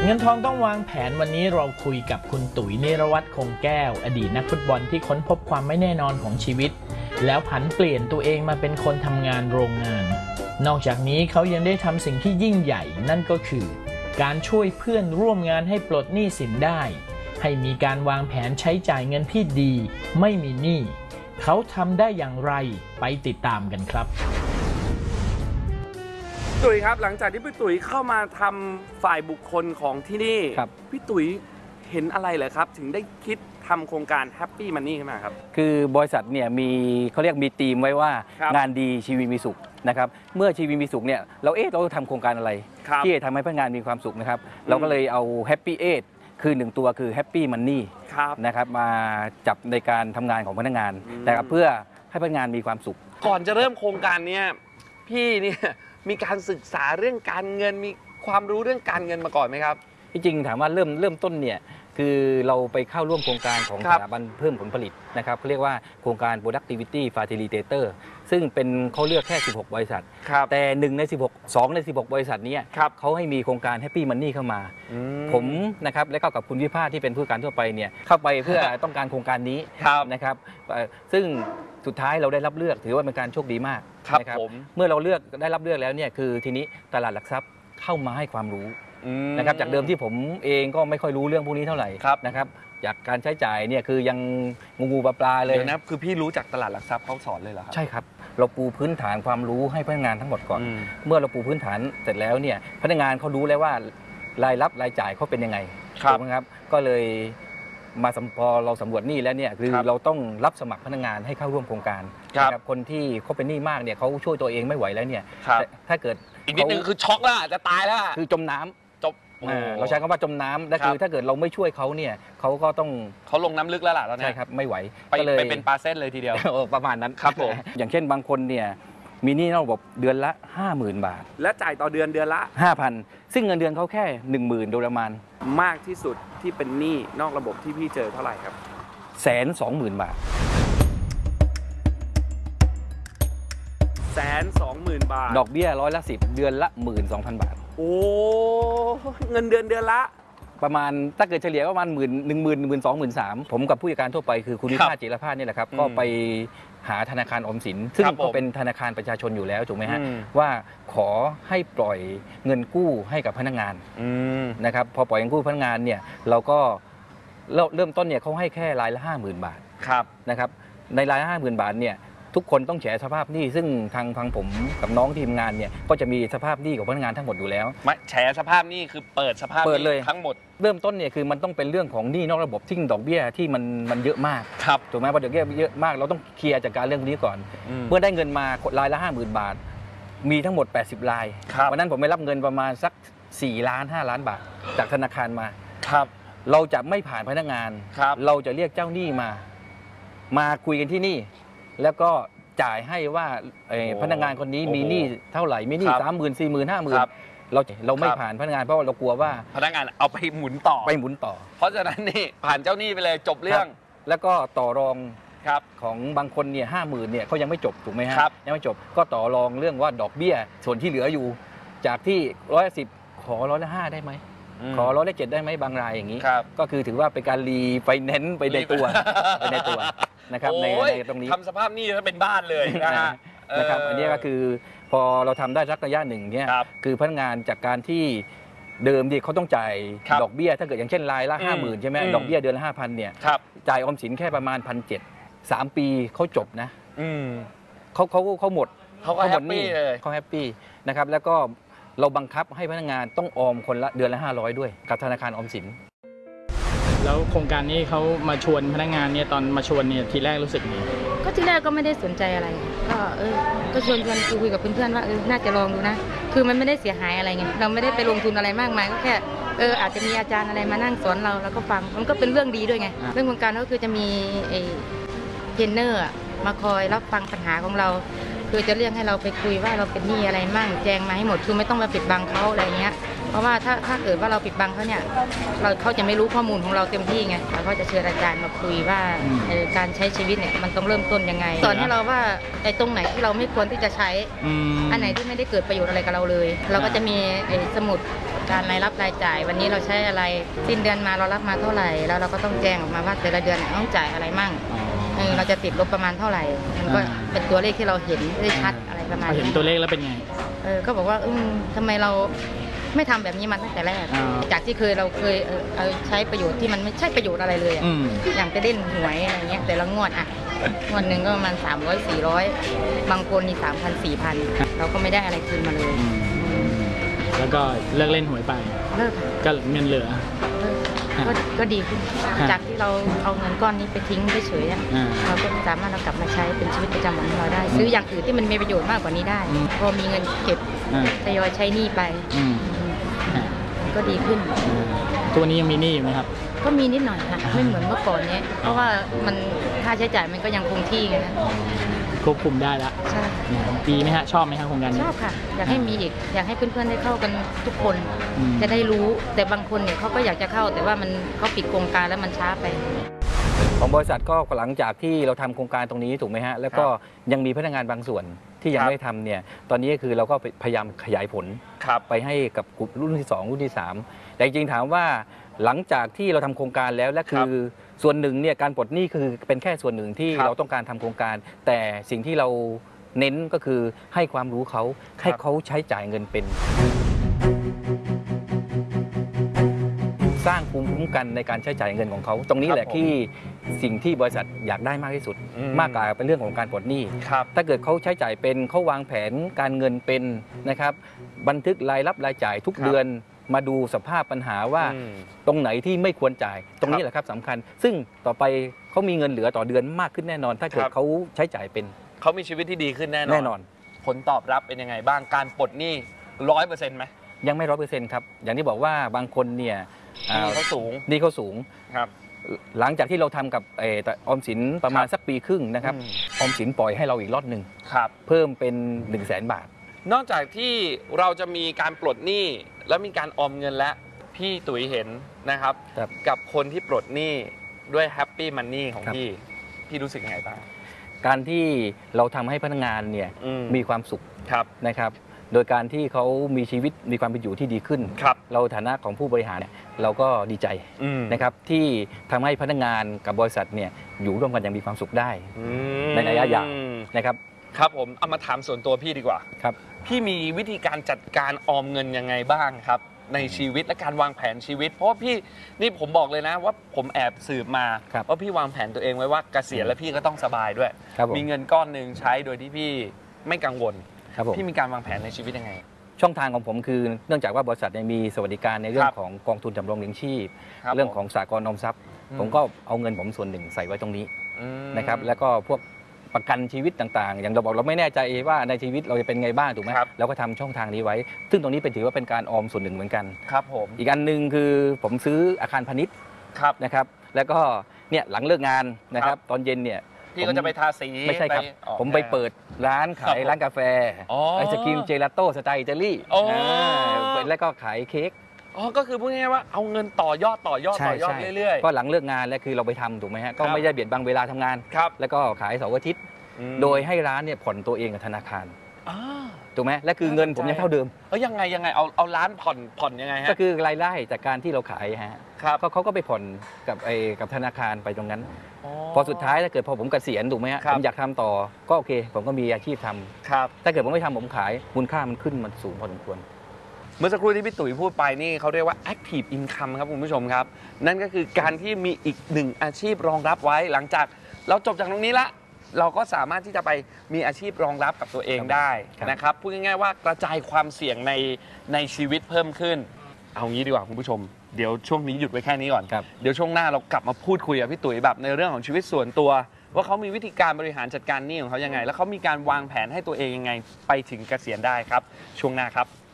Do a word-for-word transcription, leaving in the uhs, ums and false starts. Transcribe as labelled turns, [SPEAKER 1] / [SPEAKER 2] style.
[SPEAKER 1] เงินทองต้องวางแผนวันนี้เราคุยกับคุณตุ๋ยนิรวัฒน์คงแก้วอดีตนักฟุตบอลที่ค้นพบความไม่แน่นอนของชีวิตแล้วผันเปลี่ยนตัวเองมาเป็นคนทำงานโรงงานนอกจากนี้เขายังได้ทำสิ่งที่ยิ่งใหญ่นั่นก็คือการช่วยเพื่อนร่วมงานให้ปลดหนี้สินได้ให้มีการวางแผนใช้จ่ายเงินที่ดีไม่มีหนี้เขาทำได้อย่างไรไปติดตามกันครับ
[SPEAKER 2] ตุ๋ยครับหลังจากที่พี่ตุ๋ยเข้ามาทำฝ่ายบุคคลของที่นี่พี่ตุ๋ยเห็นอะไรเหรอครับถึงได้คิดทำโครงการ Happy Money ขึ้นมาครับ
[SPEAKER 3] คือบริษัทเนี่ยมีเขาเรียกมีธีมไว้ว่างานดีชีวิตมีสุขนะครับเมื่อชีวิตมีสุขเนี่ยเราเอ๊ะเราทำโครงการอะไรที่จะทำให้พนักงานมีความสุขนะครับเราก็เลยเอา Happy Eight คือหนึ่งตัวคือ Happy Money นะครับมาจับในการทำงานของพนักงานนะครับเพื่อให้พนักงานมีความสุข
[SPEAKER 2] ก่อนจะเริ่มโครงการนี้พี่เนี่ยมีการศึกษาเรื่องการเงินมีความรู้เรื่องการเงินมาก่อนไหมครับ
[SPEAKER 3] ที่จริงถามว่าเริ่มเริ่มต้นเนี่ยคือเราไปเข้าร่วมโครงการของสถาบันเพิ่มผลผลิตนะครับเขาเรียกว่าโครงการ productivity facilitator ซึ่งเป็นเขาเลือกแค่สิบหกบริษัทแต่หนึ่งในสิบหก สองในสิบหกบริษัทนี้เขาให้มีโครงการ Happy Money เข้ามาผมนะครับและก็กับคุณวิภาที่เป็นผู้การทั่วไปเนี่ยเข้าไปเพื่อต้องการโครงการนี้นะครับซึ่งสุดท้ายเราได้รับเลือกถือว่าเป็นการโชคดีมากนะครับเมื่อเราเลือกได้รับเลือกแล้วเนี่ยคือทีนี้ตลาดหลักทรัพย์เข้ามาให้ความรู้นะครับจากเดิมที่ผมเองก็ไม่ค่อยรู้เรื่องพวกนี้เท่าไหร่นะครับจากการใช้จ่ายเนี่ยคือยังงูงูปลาปลาเลย
[SPEAKER 2] นะคือพี่รู้จากตลาดหลักทรัพย์เขาสอนเลยเหรอครับ
[SPEAKER 3] ใช่ครับเราปูพื้นฐานความรู้ให้พนักงานทั้งหมดก่อนเมื่อเราปูพื้นฐานเสร็จแล้วเนี่ยพนักงานเขารู้แล้วว่ารายรับรายจ่ายเขาเป็นยังไงถูกไหมครับก็เลยมาพอเราสำรวจหนี้แล้วเนี่ยคือเราต้องรับสมัครพนักงานให้เข้าร่วมโครงการนะครับคนที่เขาเป็นหนี้มากเนี่ยเขาช่วยตัวเองไม่ไหวแล้วเนี่ยถ้าเกิด
[SPEAKER 2] อีกนิดนึงคือช็อกแล้วจะตายแล้ว
[SPEAKER 3] คือจมน้ำจบเราใช้คำว่าจมน้ำและคือถ้าเกิดเราไม่ช่วยเขาเนี่ยเขาก็ต้อง
[SPEAKER 2] เขาลงน้ำลึกแล้วล่ะตอนนี้
[SPEAKER 3] ใช่ครับไม่ไหว
[SPEAKER 2] ไปไปเป็นปลาเส้นเลยทีเดียว
[SPEAKER 3] ประมาณนั้น
[SPEAKER 2] ครับผม
[SPEAKER 3] อย่างเช่นบางคนเนี่ยมีหนี้นอกระบบเดือนละ ห้าหมื่น บาท
[SPEAKER 2] และจ่ายต่อเดือนเดือนละ
[SPEAKER 3] ห้าพัน ซึ่งเงินเดือนเขาแค่ หนึ่งหมื่น โดยประมาณ
[SPEAKER 2] มากที่สุดที่เป็นหนี้นอกระบบที่พี่เจอเท่าไหร่ครับ
[SPEAKER 3] แสนสองหมื่นบาท
[SPEAKER 2] แสนสองหมื่นบาท
[SPEAKER 3] ดอกเบี้ยร้อยละสิบเดือนละหมื่นสองพันบาท
[SPEAKER 2] โอ้เงินเดือนเดือนละ
[SPEAKER 3] ประมาณถ้าเกิดเฉลี่ยก็ประมาณหมื่นหนึ่งหมื่นหมื่นสองหมื่นสามผมกับผู้จัดการทั่วไปคือคุณวิภาจิรภาสนี่แหละครับก็ไปหาธนาคารออมสินซึ่งก็เป็นธนาคารประชาชนอยู่แล้วถูกไหมฮะว่าขอให้ปล่อยเงินกู้ให้กับพนักงานนะครับพอปล่อยเงินกู้พนักงานเนี่ยเราก็เริ่มต้นเนี่ยเขาให้แค่รายละห้าหมื่นบาทนะครับในรายละห้าหมื่นบาทเนี่ยทุกคนต้องแฉสภาพหนี้ซึ่งทางทางผมกับน้องทีมงานเนี่ยก็จะมีสภาพหนี้ของพนักงานทั้งหมดอยู่แล้ว
[SPEAKER 2] ไม่แฉสภาพหนี้คือเปิดสภาพ
[SPEAKER 3] เปิดเลย
[SPEAKER 2] ทั้งหมด
[SPEAKER 3] เริ่มต้นเนี่ยคือมันต้องเป็นเรื่องของหนี้นอกระบบที่ดอกเบี้ยที่มันมันเยอะมาก
[SPEAKER 2] ครับ
[SPEAKER 3] ถูกไหมพอดอกเบี้ยเยอะมากเราต้องเคลียร์จัดการเรื่องนี้ก่อนเมื่อได้เงินมารายละห้าหมื่นบาทมีทั้งหมดแปดสิบรายวันนั้นผมไปรับเงินประมาณสักสี่ล้านห้าล้านบาทจากธนาคารมา
[SPEAKER 2] ครับ
[SPEAKER 3] เราจะไม่ผ่านพนักงานเราจะเรียกเจ้าหนี้มามาคุยกันที่นี่แล้วก็จ่ายให้ว่าพนักงานคนนี้มีหนี้เท่าไหร่มีหนี้สามหมื่นสี่หมื่นห้าหมื่นเราเราไม่ผ่านพนักงานเพราะเรากลัวว่า
[SPEAKER 2] พนักงานเอาไปหมุนต่อ
[SPEAKER 3] ไปหมุนต่อ
[SPEAKER 2] เพราะฉะนั้นนี่ผ่านเจ้าหนี้ไปเลยจบเรื่อง
[SPEAKER 3] แล้วก็ต่อรองของบางคนเนี่ยห้าหมื่นเนี่ยเขายังไม่จบถูกไหมฮะยังไม่จบก็ต่อรองเรื่องว่าดอกเบี้ยส่วนที่เหลืออยู่จากที่ร้อยสิบขอร้อยละห้าได้ไหมขอร้อยละเจ็ดได้ไหมบางรายอย่างนี้ก็คือถือว่าเป็นการรีไฟแนนซ์ไปในตัวไปในตัวนะครับในตรงนี้
[SPEAKER 2] ทำสภาพหนี้แล้วเป็นบ้านเลยนะฮะ
[SPEAKER 3] นะครับอันนี้ก็คือพอเราทำได้สักระยะหนึ่งเนี่ยคือพนักงานจากการที่เดิมที่เขาต้องจ่ายดอกเบี้ยถ้าเกิดอย่างเช่นรายละห้าหมื่นใช่ไหมดอกเบี้ยเดือนละห้าพันเนี่ยจ่ายออมสินแค่ประมาณพันเจ็ดสามปีเขาจบนะเขาเขาเขาหมด
[SPEAKER 2] เขาหมดหนี้เลย
[SPEAKER 3] เขาแฮปปี้นะครับแล้วก็เราบังคับให้พนักงานต้องออมคนละเดือนละห้าร้อยด้วยกับธนาคารออมสิน
[SPEAKER 1] แล้วโครงการนี้เขามาชวนพนักงานเนี่ยตอนมาชวนเนี่ยทีแรกรู้สึกไง
[SPEAKER 4] ก็ทีแรกก็ไม่ได้สนใจอะไรก็เออก็ชวนกันคุยกับเพื่อนๆว่าเออน่าจะลองดูนะคือมันไม่ได้เสียหายอะไรไงเราไม่ได้ไปลงทุนอะไรมากมายก็แค่เอออาจจะมีอาจารย์อะไรมานั่งสอนเราแล้วก็ฟังมันก็เป็นเรื่องดีด้วยไงเรื่องโครงการก็คือจะมีไอ้เทรนเนอร์มาคอยรับฟังปัญหาของเราคือจะเรียกให้เราไปคุยว่าเราเป็นหนี้อะไรมั่งแจ้งมาให้หมดคือไม่ต้องมาปิดบังเขาอะไรเงี้ยเพราะว่าถ้าถ้าเกิดว่าเราปิดบังเขาเนี่ยเราเขาจะไม่รู้ข้อมูลของเราเต็มที่ไงเราก็จะเชิญอาจารย์มาคุยว่าการใช้ชีวิตเนี่ยมันต้องเริ่มต้นยังไงสอนให้เราว่าไอ้ตรงไหนที่เราไม่ควรที่จะใช้อันไหนที่ไม่ได้เกิดประโยชน์อะไรกับเราเลยเราก็จะมีไอ้สมุดการรายรับรายจ่ายวันนี้เราใช้อะไรสิ้นเดือนมาเรารับมาเท่าไหร่แล้วเราก็ต้องแจ้งออกมาว่าแต่ละเดือนต้องจ่ายอะไรมั่งเออเราจะติดลบประมาณเท่าไหร่มันก็เป็นตัวเลขที่เราเห็นได้ชัดอะไรประมาณ
[SPEAKER 1] พอ
[SPEAKER 4] นี้
[SPEAKER 1] เห็นตัวเลขแล้วเป็นไง
[SPEAKER 4] เออก็บอกว่าอืมทำไมเราไม่ทำแบบนี้มาตั้งแต่แรก
[SPEAKER 1] อ่า
[SPEAKER 4] จากที่เคยเราเคยเออเอาใช้ประโยชน์ที่มันไม่ใช่ประโยชน์อะไรเลยอะ
[SPEAKER 1] อืม
[SPEAKER 4] อย่างไปเล่นหวยอะไรเงี้ยแต่ละงวดอ่ะงวดหนึ่งก็ประมาณสามร้อยสี่ร้อยบางคนนี่สามพันสี่พันเราก็ไม่ได้อะไรคืนมาเลย
[SPEAKER 1] แล้วก็เลิกเล่นหวยไป
[SPEAKER 4] เลิกค่ะ
[SPEAKER 1] ก็เงินเหลือ
[SPEAKER 4] เลิกก็ก็ดีขึ้นจากที่เราเอาเงินก้อนนี้ไปทิ้งเฉยๆอะ
[SPEAKER 1] อ่า
[SPEAKER 4] เราก็สามารถเรากลับมาใช้เป็นชีวิตประจำวันของเราได้ ซื้ออย่างอื่นที่มันมีประโยชน์มากกว่านี้ได้
[SPEAKER 1] อืม
[SPEAKER 4] พอมีเงินเก็บ
[SPEAKER 1] อ่า
[SPEAKER 4] ทยอยใช้หนี้ไป
[SPEAKER 1] อืม
[SPEAKER 4] อืม
[SPEAKER 1] อ่า
[SPEAKER 4] มันก็ดีขึ้น
[SPEAKER 1] ตัวนี้ยังมีหนี้อยู่ไหมครับ
[SPEAKER 4] ก็มีนิดหน่อยค่ะ ไม่เหมือนเมื่อก่อนเนี้ยเพราะว่ามันค่าใช้จ่ายมันก็ยังคงที่ไงนะ
[SPEAKER 1] ควบคุมได้ละ
[SPEAKER 4] ใช่
[SPEAKER 1] ดีไหมฮะ ชอบไหมครับโครงการนี้
[SPEAKER 4] ชอบค่ะ อยากให้มีอีก อยากให้เพื่อนๆได้เข้ากันทุกคน
[SPEAKER 1] อืม
[SPEAKER 4] จะได้รู้แต่บางคนเนี่ยเขาก็อยากจะเข้า แต่ว่ามันเขาปิดโครงการแล้วมันช้าไป
[SPEAKER 3] ของบริษัทก็หลังจากที่เราทำโครงการตรงนี้ถูกไหมฮะแล้วก็ยังมีพนักงานบางส่วนที่ยัง
[SPEAKER 2] ครับ
[SPEAKER 3] ไม่ได้ทำเนี่ยตอนนี้คือเราก็พยายามขยายผล
[SPEAKER 2] ครับ
[SPEAKER 3] ไปให้กับกลุ่มรุ่นที่สองรุ่นที่สามแต่จริงๆถามว่าหลังจากที่เราทำโครงการแล้วและคือส่วนหนึ่งเนี่ยการปลดหนี้คือเป็นแค่ส่วนหนึ่งที่
[SPEAKER 2] ครับ
[SPEAKER 3] เราต้องการทำโครงการ แต่สิ่งที่เราเน้นก็คือให้ความรู้เขาให้เขาใช้จ่ายเงินเป็น สร้างภูมิคุ้มกันในการใช้จ่ายเงินของเขา ตรงนี้แหละ
[SPEAKER 2] ครับผม
[SPEAKER 3] ที่สิ่งที่บริษัทอยากได้มากที่สุด
[SPEAKER 2] อืม
[SPEAKER 3] มากกว่าเป็นเรื่องของการปลดหนี้
[SPEAKER 2] ครับ
[SPEAKER 3] ถ้าเกิดเขาใช้จ่ายเป็นเขาวางแผนการเงินเป็นนะครับบันทึกรายรับรายจ่ายทุก
[SPEAKER 2] ครับ
[SPEAKER 3] เดือนมาดูสภาพปัญหาว่า
[SPEAKER 2] อืม
[SPEAKER 3] ตรงไหนที่ไม่ควรจ่าย ตรง
[SPEAKER 2] ครั
[SPEAKER 3] นี้
[SPEAKER 2] บ
[SPEAKER 3] แหละครับสำคัญ ซึ่งต่อไปเขามีเงินเหลือต่อเดือนมากขึ้นแน่นอน ถ้าเกิด
[SPEAKER 2] ครับ
[SPEAKER 3] เขาใช้จ่ายเป็น
[SPEAKER 2] เขามีชีวิตที่ดีขึ้นแน่นอน
[SPEAKER 3] แน่นอน
[SPEAKER 2] ผลตอบรับเป็นยังไงบ้างการปลดหนี้ร้อยเปอร์เซ็นต์ไหม
[SPEAKER 3] ยังไม่ร้อยเปอร์เซ็นต์ครับอย่างที่บอกว่าบางคนเนี่ย
[SPEAKER 2] หนี้เขาสูง
[SPEAKER 3] หนี่เขาสูง
[SPEAKER 2] ครับ
[SPEAKER 3] หลังจากที่เราทำกับเอ่อแต่ออมสินประมาณ
[SPEAKER 2] ครับ
[SPEAKER 3] สักปีครึ่งนะครับ
[SPEAKER 2] อืม
[SPEAKER 3] ออมสินปล่อยให้เราอีกรอบหนึ่ง
[SPEAKER 2] ครับ
[SPEAKER 3] เพิ่มเป็น 1 0 0 0 0แสนบาท
[SPEAKER 2] นอกจากที่เราจะมีการปลดหนี้แล้วมีการออมเงินแล้วพี่ตุ๋ยเห็นนะครับ
[SPEAKER 3] ครับ
[SPEAKER 2] กับคนที่ปลดหนี้ด้วยแฮปปี้มันนี่ของ
[SPEAKER 3] ครับ
[SPEAKER 2] พี่ พี่รู้สึกยังไงบ้าง
[SPEAKER 3] การที่เราทำให้พนักงานเนี่ย
[SPEAKER 2] อืม
[SPEAKER 3] มีความสุข
[SPEAKER 2] ครับ
[SPEAKER 3] นะครับ โดยการที่เขามีชีวิตมีความเป็นอยู่ที่ดีขึ้น
[SPEAKER 2] ครับ
[SPEAKER 3] เราฐานะของผู้บริหารเนี่ยเราก็ดีใจ
[SPEAKER 2] อืม
[SPEAKER 3] นะครับที่ทำให้พนักงานกับบริษัทเนี่ยอยู่ร่วมกันอย่างมีความสุขได้
[SPEAKER 2] อืม
[SPEAKER 3] ในระยะยาว นะครับ
[SPEAKER 2] ครับผมเอามาถามส่วนตัวพี่ดีกว่า
[SPEAKER 3] ครับ
[SPEAKER 2] พี่มีวิธีการจัดการออมเงินยังไงบ้างครับ ในชีวิตและการวางแผนชีวิต เพราะว่าพี่นี่ผมบอกเลยนะว่าผมแอบสืบมา
[SPEAKER 3] ครับ
[SPEAKER 2] ว่าพี่วางแผนตัวเองไว้ว่าเกษียณแล้วพี่ก็ต้องสบายด้วย
[SPEAKER 3] ครับผม
[SPEAKER 2] มีเงินก้อนหนึ่งใช้โดยที่พี่ไม่กังวล
[SPEAKER 3] ครับผม
[SPEAKER 2] พี่มีการวางแผนในชีวิตยังไง
[SPEAKER 3] ช่องทางของผมคือเนื่องจากว่าบริษัทเนี่ยมีสวัสดิการในเรื่อ
[SPEAKER 2] ค
[SPEAKER 3] ง
[SPEAKER 2] รับ
[SPEAKER 3] ของกองทุนสำรองเลี้ยงชีพ
[SPEAKER 2] ครับ
[SPEAKER 3] เรื่องของสหกรณ์ออมทรัพย์
[SPEAKER 2] อืม
[SPEAKER 3] ผมก็เอาเงินผมส่วนหนึ่งใส่ไว้ตรงนี้
[SPEAKER 2] อืม
[SPEAKER 3] นะครับแล้วก็พวกประกันชีวิตต่างๆ อย่างเราบอกเราไม่แน่ใจว่าในชีวิตเราจะเป็นไงบ้างถูกไหม
[SPEAKER 2] ครับ
[SPEAKER 3] เราก็ทำช่องทางนี้ไว้ ซึ่งตรงนี้เป็นถือว่าเป็นการออมส่วนหนึ่งเหมือนกัน
[SPEAKER 2] ครับผม
[SPEAKER 3] อีกอันหนึ่งคือผมซื้ออาคารพาณิชย์
[SPEAKER 2] ครับ
[SPEAKER 3] นะครับแล้วก็เนี่ยหลังเลิกงานนะครับตอนเย็นเนี่ย
[SPEAKER 2] พี่ก็จะไปทาสี
[SPEAKER 3] ไม่ใช่ครับ
[SPEAKER 2] ออก
[SPEAKER 3] ผมไปเปิดร้านขา
[SPEAKER 2] ครั
[SPEAKER 3] ย
[SPEAKER 2] บ
[SPEAKER 3] ร้านกาแฟ
[SPEAKER 2] อ๋อ
[SPEAKER 3] ไอศกรีมเจลาโต้สไตล์อิตาลี
[SPEAKER 2] โอ้
[SPEAKER 3] อ่าแล้วก็ขายเค้ก
[SPEAKER 2] อ๋อก็คือพูดง่ายๆว่าเอาเงินต่อยอดต่อยอดต่อยอดเรื่อย
[SPEAKER 3] ก็หลังเลิกงานแล้วคือเราไปทำถูกไหมฮะก็
[SPEAKER 2] ครับ
[SPEAKER 3] ไม่ได้เบียดบังเวลาทำงาน
[SPEAKER 2] ๆครับ
[SPEAKER 3] แล้วก็ขายเสาร์อาทิตย์
[SPEAKER 2] อืม
[SPEAKER 3] โดยให้ร้านเนี่ยผ่อนตัวเองกับธนาคาร
[SPEAKER 2] อ่า
[SPEAKER 3] ถูกไหมและคือเงินผมยังเท่าเดิม
[SPEAKER 2] เอ้ยยังไงยังไงเอาเอาร้านผ่อนผ่อนยังไงฮะ
[SPEAKER 3] ก็คือรายได้จากการที่เราขายฮะ
[SPEAKER 2] ครับ
[SPEAKER 3] เขาเขาก็ไปผ่อนกับไอ้กับธนาคารไปตรงนั้น พอสุดท้ายถ้าเกิดพอผมเกษียณถูกไหมฮะ
[SPEAKER 2] ครับ
[SPEAKER 3] ผมอยากทำต่อก็โอเค ผมก็มีอาชีพทำ
[SPEAKER 2] ครับ
[SPEAKER 3] ถ้าเกิดผมไม่ทำผมขายมูลค่ามันขึ้นมันสูงพอสมควร
[SPEAKER 2] เมื่อสักครู่ที่พี่ตุ๋ยพูดไปนี่เขาเรียกว่า active income ครับคุณผู้ชมครับ นั่นก็คือการที่มีอีกหนึ่งอาชีพรองรับไว้ หลังจากเราจบจากตรงนี้ละเราก็สามารถที่จะไปมีอาชีพรองรับกับตัวเองได้
[SPEAKER 3] ครับ
[SPEAKER 2] นะครับพูดง่ายๆว่ากระจายความเสี่ยงในในชีวิตเพิ่มขึ้น เอางี้ดีกว่าคุณผู้ชม เดี๋ยวช่วงนี้หยุดไว้แค่นี้ก่อน
[SPEAKER 3] ครับ
[SPEAKER 2] เดี๋ยวช่วงหน้าเรากลับมาพูดคุยกับพี่ตุ๋ยแบบในเรื่องของชีวิตส่วนตัว ว่าเขามีวิธีการบริหารจัดการหนี้ของเขายังไง แล้วเขามีการวางแผนให้ตัวเองยังไงไปถึงเกษียณได้ครับช่วงหน้าครับ